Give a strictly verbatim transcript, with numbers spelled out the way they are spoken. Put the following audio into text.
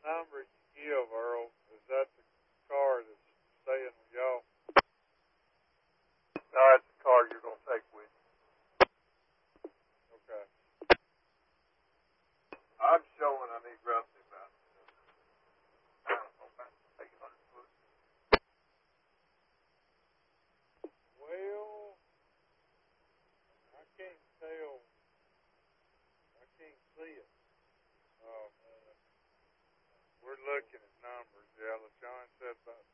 number you give, Earl, is that the car that's staying with y'all? No, that's the car you're going to take with you. Okay. I'm showing I need roughly about, I don't know, about eight hundred foot. Well, I can't tell. I can't see it. Um, we're looking at numbers. Yeah, LaShawn said about